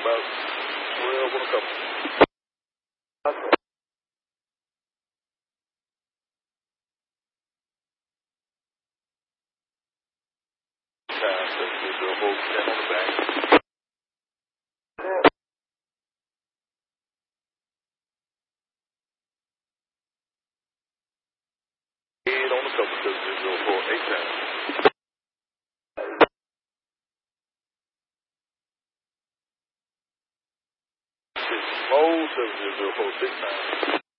about 12 on a couple. Time 7004, 10 on the back. Head on the couple, 7004, 8 times. Hold 7004, 6 times.